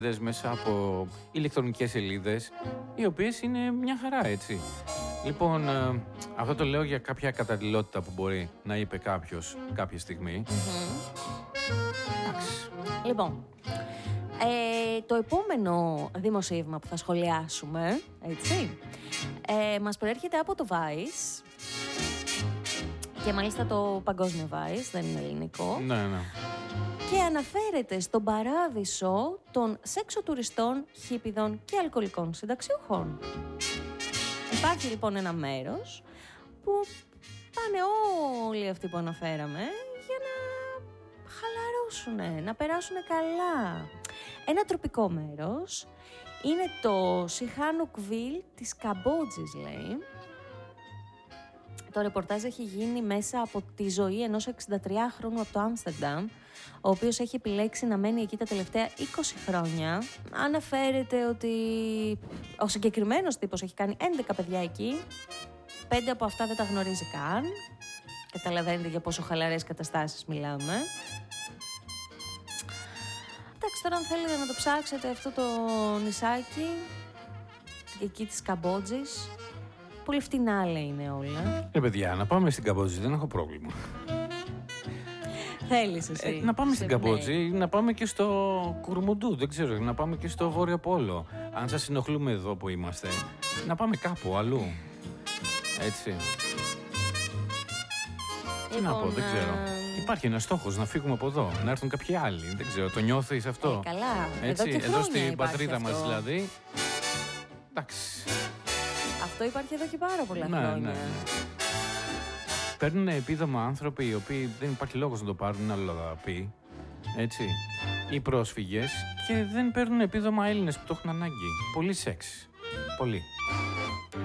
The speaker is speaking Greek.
μέσα από ηλεκτρονικές σελίδες, οι οποίες είναι μια χαρά, έτσι. Λοιπόν, αυτό το λέω για κάποια καταλληλότητα που μπορεί να είπε κάποιος κάποια στιγμή. Εντάξει. Λοιπόν, το επόμενο δημοσίευμα που θα σχολιάσουμε, έτσι, μας προέρχεται από το Vice και μάλιστα το παγκόσμιο Vice, δεν είναι ελληνικό. Ναι. Και αναφέρεται στον παράδεισο των σεξοτουριστών, χίπηδων και αλκοολικών συνταξιούχων. Υπάρχει λοιπόν ένα μέρος που πάνε όλοι αυτοί που αναφέραμε για να χαλαρώσουν, να περάσουν καλά. Ένα τροπικό μέρος είναι το Σιχάνουκβιλ της Καμπότζης, λέει. Το ρεπορτάζ έχει γίνει μέσα από τη ζωή ενός 63χρονου από το Άμστερνταμ, ο οποίος έχει επιλέξει να μένει εκεί τα τελευταία 20 χρόνια. Αναφέρεται ότι ο συγκεκριμένος τύπος έχει κάνει 11 παιδιά εκεί, 5 από αυτά δεν τα γνωρίζει καν. Καταλαβαίνετε για πόσο χαλαρές καταστάσεις μιλάμε. Εντάξει, τώρα αν θέλετε να το ψάξετε αυτό το νησάκι, εκεί της Καμπότζης, πολύ φτηνά λέει είναι όλα. Παιδιά, να πάμε στην Καμπότζη, δεν έχω πρόβλημα. Θέλεις εσύ. Να πάμε στην Καμπότζη, να πάμε και στο Κουρμουντού, δεν ξέρω, να πάμε και στο Βόρειο Πόλο. Αν σας ενοχλούμε εδώ που είμαστε, να πάμε κάπου αλλού. Έτσι. Τι να πω, δεν ξέρω. Υπάρχει ένας στόχος να φύγουμε από εδώ, να έρθουν κάποιοι άλλοι. Δεν ξέρω, το νιώθεις αυτό? Καλά. Έτσι, εδώ στην πατρίδα αυτό. μας δηλαδή. Εντάξει. Αυτό υπάρχει εδώ και πάρα πολλά χρόνια. Ναι. Παίρνουν επίδομα άνθρωποι οι οποίοι δεν υπάρχει λόγος να το πάρουν, άλλο θα πει. Έτσι. Οι πρόσφυγες, και δεν παίρνουν επίδομα Έλληνες που το έχουν ανάγκη. Πολύ σεξ. Πολύ.